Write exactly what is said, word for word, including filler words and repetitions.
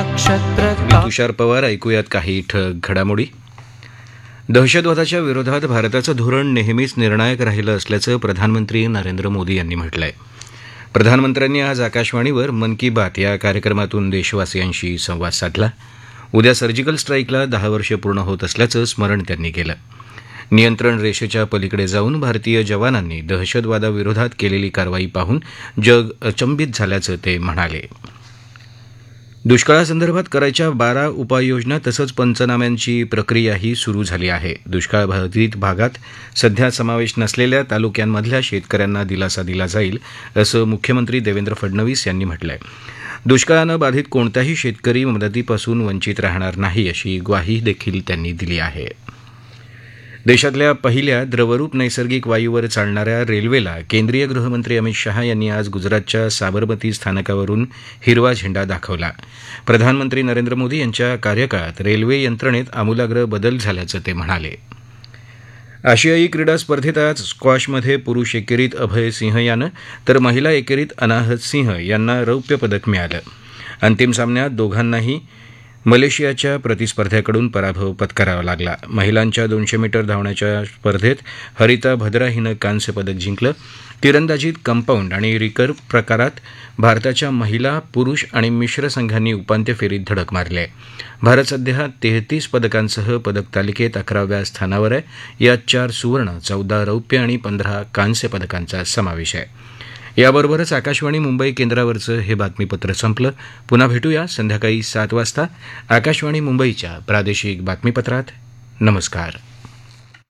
नक्षत्र मी तुषार पवार. ऐकूयात काही ठळक घडामोडी. दहशतवादाच्या विरोधात भारताचं धोरण नेहमीच निर्णायक राहिलं असल्याचं प्रधानमंत्री नरेंद्र मोदी यांनी म्हटलं आहे. प्रधानमंत्र्यांनी आज आकाशवाणीवर मन की बात या कार्यक्रमातून देशवासियांशी संवाद साधला. उद्या सर्जिकल स्ट्राईकला दहा वर्ष पूर्ण होत असल्याचं स्मरण त्यांनी केलं. नियंत्रण रेषेच्या पलीकडे जाऊन भारतीय जवानांनी दहशतवादाविरोधात केलेली कारवाई पाहून जग अचंबित झाल्याचं ते म्हणाले. दुष्काळासंदर्भात करायच्या बारा उपाययोजना तसंच पंचनाम्यांची प्रक्रियाही सुरू झाली आहे. दुष्काळबाधित भागात सध्या समावेश नसलेल्या तालुक्यांमधल्या शेतकऱ्यांना दिलासा दिला जाईल असं मुख्यमंत्री देवेंद्र फडणवीस यांनी म्हटलं आहे. दुष्काळानं बाधित कोणताही शेतकरी मदतीपासून वंचित राहणार नाही अशी ग्वाही देखील त्यांनी दिली आहे. देशातल्या पहिल्या द्रवरूप नैसर्गिक वायूवर चालणाऱ्या रेल्वेला केंद्रीय गृहमंत्री अमित शहा यांनी आज गुजरातच्या साबरमती स्थानकावरून हिरवा झेंडा दाखवला. प्रधानमंत्री नरेंद्र मोदी यांच्या कार्यकाळात रेल्वे यंत्रणेत आमूलाग्र बदल झाल्याचं ते म्हणाले. आशियाई क्रीडा स्पर्धेत आज स्क्वॉशमध्ये पुरुष एकेरीत अभय सिंह यानं तर महिला एकेरीत अनाहत सिंह यांना रौप्य पदक मिळालं. अंतिम सामन्यात दोघांनाही मलेशियाच्या प्रतिस्पर्ध्याकडून पराभव पत्करावा लागला. महिलांच्या दोनशे मीटर धावण्याच्या स्पर्धेत हरिता भद्रा हिनं कांस्य पदक जिंकलं. तिरंदाजीत कंपाऊंड आणि रिकर्व प्रकारात भारताच्या महिला, पुरुष आणि मिश्र संघांनी उपांत्य फेरीत धडक मारली आहे. भारत सध्या तेहतीस पदकांसह पदक तालिकेत अकराव्या स्थानावर आहे. यात चार सुवर्ण, चौदा रौप्य आणि पंधरा कांस्य पदकांचा समावेश आहे. याबरोबरच आकाशवाणी मुंबई केंद्रावरचं हे बातमीपत्र संपलं. पुन्हा भेटूया संध्याकाळी सात वाजता आकाशवाणी मुंबईच्या प्रादेशिक बातमीपत्रात. नमस्कार.